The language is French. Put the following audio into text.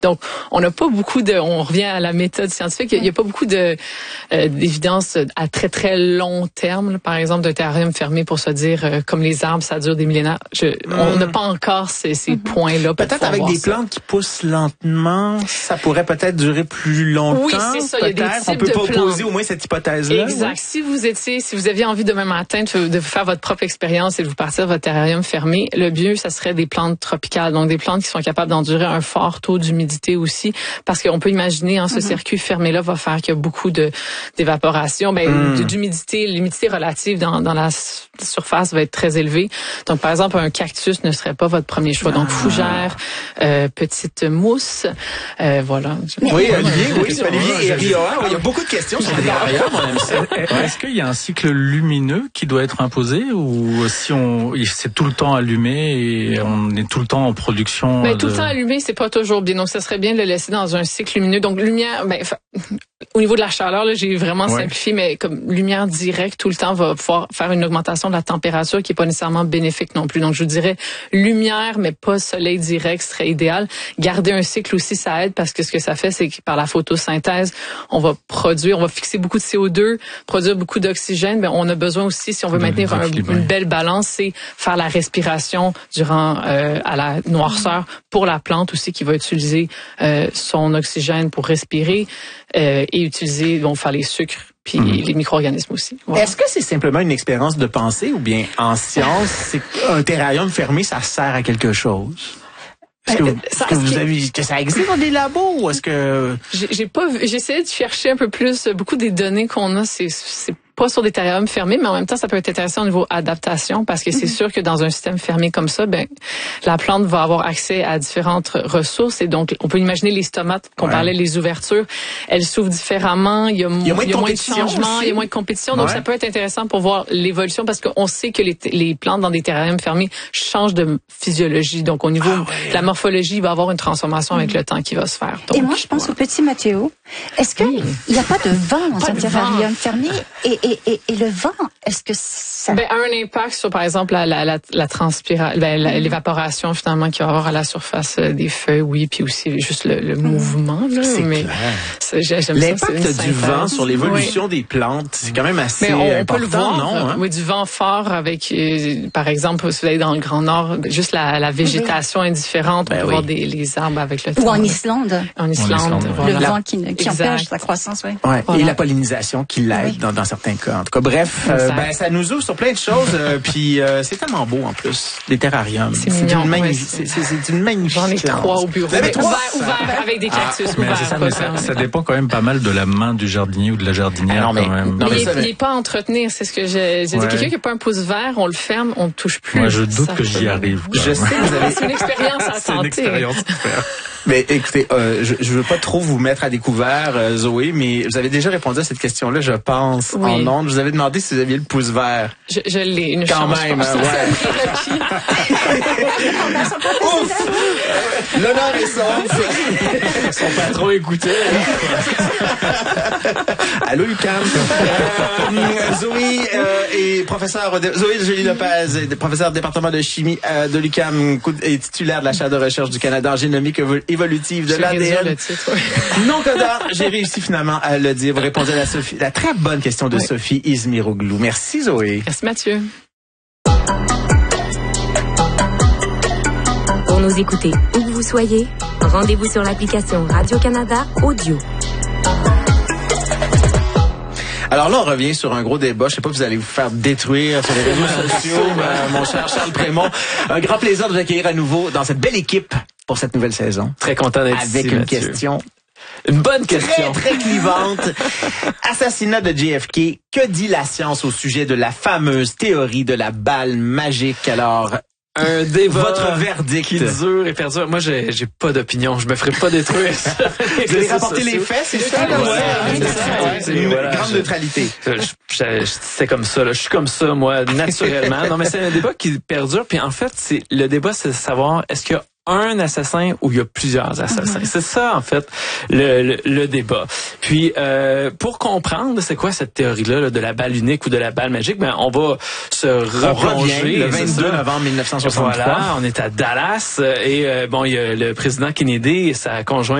Donc, on revient à la méthode scientifique, il n'y a pas beaucoup d'évidence à très, très long terme, là, par exemple, d'un terrarium fermé pour se dire, comme les arbres, ça dure des millénaires. On n'a pas encore ces points-là. Peut-être avec des plantes qui poussent lentement, ça pourrait peut-être durer plus longtemps. Oui, c'est ça. Il y a des types on peut de pas plantes. opposer au moins cette hypothèse-là. Exact. Oui. Si vous aviez envie demain matin de faire votre propre expérience et de vous partir de votre terrarium fermé, le mieux, ça serait des plantes tropicales. Donc, des plantes qui sont capables d'endurer un fort taux d'humidité aussi, parce qu'on peut imaginer, ce circuit fermé-là va faire qu'il y a beaucoup d'évaporation, d'humidité. L'humidité relative dans la surface va être très élevée. Donc, par exemple, un cactus ne serait pas votre premier choix. Donc, fougère, petite mousse, voilà. Oui, Olivier et Rioa, il y a beaucoup de questions sur les terrariums, on aime ça. Est-ce qu'il y a un cycle lumineux qui doit être imposé, ou si c'est tout le temps allumé et on est tout le temps en production? Mais tout le temps allumé, c'est pas toujours bien. Donc, ça serait bien de le laisser dans un cycle lumineux. Donc, lumière, au niveau de la chaleur, là, j'ai vraiment simplifié, mais comme lumière directe tout le temps va pouvoir faire une augmentation de la température qui est pas nécessairement bénéfique non plus. Donc, je vous dirais lumière, mais pas soleil direct serait idéal. Garder un cycle aussi, ça aide, parce que ce que ça fait, c'est que par la photosynthèse, on va fixer beaucoup de CO2, produire beaucoup d'oxygène, mais on a besoin aussi, si on veut maintenir une belle balance, c'est faire la respiration durant à la noirceur pour la plante aussi, qui va utiliser son oxygène pour respirer et utiliser, faire les sucres puis les micro-organismes aussi. Voilà. Est-ce que c'est simplement une expérience de pensée, ou bien en science, c'est qu'un terrarium fermé, ça sert à quelque chose? Est-ce que ça existe dans des labos, ou est-ce que... J'ai essayé de chercher un peu plus, beaucoup des données qu'on a, c'est pas sur des terrariums fermés, mais en même temps, ça peut être intéressant au niveau adaptation, parce que c'est sûr que dans un système fermé comme ça, la plante va avoir accès à différentes ressources, et donc, on peut imaginer les tomates qu'on parlait, les ouvertures, elles s'ouvrent différemment, il y a moins de changements, il y a moins de compétition, donc ça peut être intéressant pour voir l'évolution, parce qu'on sait que les plantes dans des terrariums fermés changent de physiologie, donc au niveau de la morphologie, il va y avoir une transformation avec le temps qui va se faire. Donc, et moi, je pense au petit Mathéo. Est-ce qu'il n'y a pas de vent dans un terrarium fermé? Et le vent, est-ce que ça... un impact sur, par exemple, l'évaporation, finalement, qu'il va y avoir à la surface des feuilles, oui, puis aussi juste le mouvement, là. J'aime l'impact du vent sur l'évolution des plantes, c'est quand même assez important, peut le voir, non? Oui, du vent fort avec, par exemple, si vous allez dans le Grand Nord, juste la végétation est différente. On peut voir les arbres avec le temps. Ou en Islande. Voilà. Le vent qui empêche la croissance, voilà. Et la pollinisation qui l'aide dans certains cas. En tout cas, bref, ça nous ouvre sur plein de choses. Puis c'est tellement beau en plus, les terrariums. C'est mignon. C'est une magnifique. J'en ai 3 au bureau. Ouvert avec des cactus. Ça dépend quand même pas mal de la main du jardinier ou de la jardinière quand même. Il n'est pas à entretenir, c'est ce que j'ai dit. Quelqu'un qui n'a pas un pouce vert, on le ferme, on ne touche plus. Moi, je doute que j'y arrive. Je sais, c'est une expérience à tenter. C'est une expérience à faire. Mais écoutez, je veux pas trop vous mettre à découvert, Zoé, mais vous avez déjà répondu à cette question-là, je pense, en ondes. Je vous avais demandé si vous aviez le pouce vert. Je l'ai, une quand chance. Même, Ouf! L'honneur est sauf. Son patron écoutait. Allô, Lucam. Zoé et Zoé Julie Lopez, professeure du département de chimie de l'UQAM et titulaire de la chaire de recherche du Canada en génomique évolutive de l'ADN. Non, Coda, j'ai réussi finalement à le dire. Vous répondez à la très bonne question de Sophie Izmiroglou. Merci, Zoé. Merci, Mathieu. Pour nous écouter où que vous soyez, rendez-vous sur l'application Radio-Canada Audio. Alors là, on revient sur un gros débat. Je sais pas si vous allez vous faire détruire sur les réseaux sociaux, mon cher Charles Prémont. Un grand plaisir de vous accueillir à nouveau dans cette belle équipe pour cette nouvelle saison. Très content d'être ici, avec une Mathieu. question. Une bonne question. Très, très clivante. Assassinat de JFK. Que dit la science au sujet de la fameuse théorie de la balle magique? Alors, un débat. Votre verdict. Qui dure et perdure. Moi, j'ai pas d'opinion. Je me ferai pas détruire. Vous allez rapporter les faits, c'est ça? C'est une grande neutralité. C'est comme ça, là. Je suis comme ça, moi, naturellement. Non, mais c'est un débat qui perdure. Puis en fait, le débat, c'est de savoir, est-ce qu'il y a un assassin ou il y a plusieurs assassins? C'est ça, en fait, le débat. Puis, pour comprendre c'est quoi cette théorie-là de la balle unique ou de la balle magique, ben on va se replonger. Le 22 novembre 1963. Voilà, on est à Dallas et bon, il y a le président Kennedy et sa conjointe